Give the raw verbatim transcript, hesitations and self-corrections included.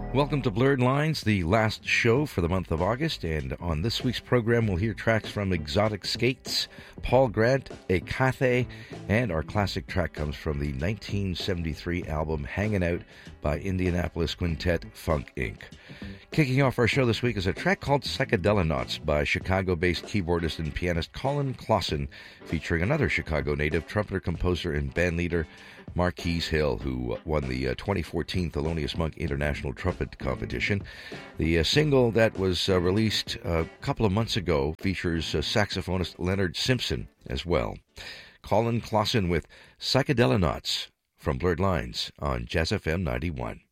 Welcome to Blurred Lines, the last show for the month of August, and on this week's program we'll hear tracks from Exotic Skates, Paul Grant, Ekathe, and our classic track comes from the nineteen seventy-three album Hangin' Out by Indianapolis quintet Funk Incorporated. Kicking off our show this week is a track called Psychedelinauts by Chicago-based keyboardist and pianist Colin Clausen, featuring another Chicago native, trumpeter, composer, and bandleader Marquise Hill, who won the uh, twenty fourteen Thelonious Monk International Trumpet Competition. The uh, single that was uh, released a couple of months ago features uh, saxophonist Leonard Simpson as well. Colin Clausen with Psychedelinauts from Blurred Lines on Jazz F M ninety-one.